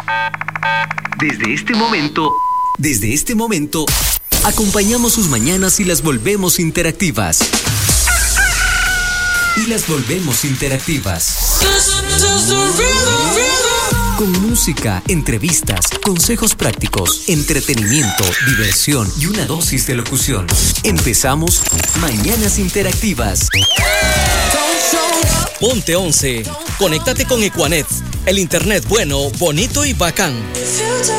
Desde este momento, acompañamos sus mañanas y las volvemos interactivas. Con música, entrevistas, consejos prácticos, entretenimiento, diversión y una dosis de locución. Empezamos Mañanas Interactivas. Ponte 11. Conéctate con Equanet. El internet bueno, bonito y bacán.